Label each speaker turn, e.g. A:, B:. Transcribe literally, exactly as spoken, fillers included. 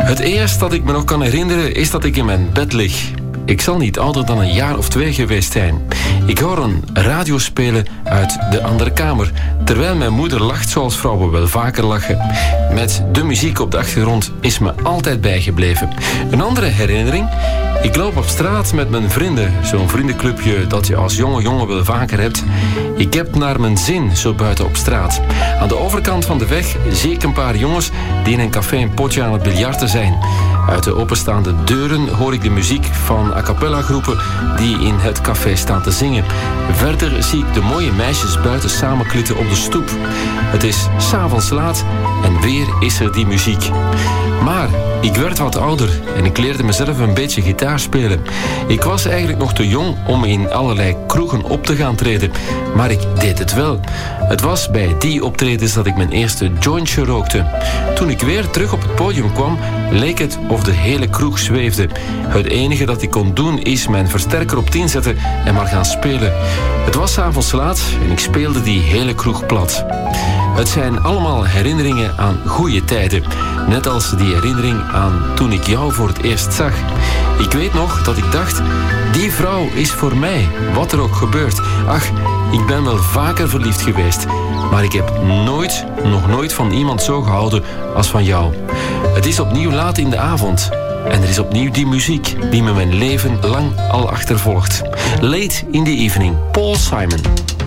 A: Het eerste dat ik me nog kan herinneren is dat ik in mijn bed lig. Ik zal niet ouder dan een jaar of twee geweest zijn. Ik hoor een radio spelen uit de andere kamer, terwijl mijn moeder lacht zoals vrouwen wel vaker lachen. Met de muziek op de achtergrond is me altijd bijgebleven. Een andere herinnering: ik loop op straat met mijn vrienden, zo'n vriendenclubje dat je als jonge jongen wel vaker hebt. Ik heb naar mijn zin zo buiten op straat. Aan de overkant van de weg zie ik een paar jongens die in een café een potje aan het biljarten zijn. Uit de openstaande deuren hoor ik de muziek van a cappella groepen die in het café staan te zingen. Verder zie ik de mooie meisjes buiten samenklitten op de stoep. Het is 's avonds laat en weer is er die muziek. Maar ik werd wat ouder en ik leerde mezelf een beetje gitaar spelen. Ik was eigenlijk nog te jong om in allerlei kroegen op te gaan treden, maar ik deed het wel. Het was bij die optredens dat ik mijn eerste jointje rookte. Toen ik weer terug op het podium kwam, leek het of de hele kroeg zweefde. Het enige dat ik kon doen is mijn versterker op tien zetten en maar gaan spelen. Het was 's avonds laat en ik speelde die hele kroeg plat. Het zijn allemaal herinneringen aan goede tijden. Net als die herinnering aan toen ik jou voor het eerst zag. Ik weet nog dat ik dacht, die vrouw is voor mij, wat er ook gebeurt. Ach, ik ben wel vaker verliefd geweest, maar ik heb nooit, nog nooit van iemand zo gehouden als van jou. Het is opnieuw laat in de avond. En er is opnieuw die muziek die me mijn leven lang al achtervolgt. Late in the Evening, Paul Simon.